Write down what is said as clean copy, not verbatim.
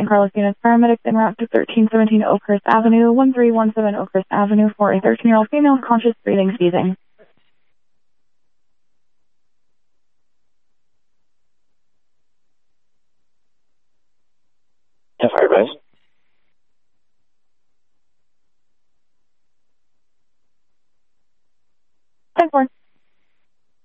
San Carlos units, paramedics en route to 1317 Oakhurst Avenue, 1317 Oakhurst Avenue for a 13-year-old female conscious breathing seizing.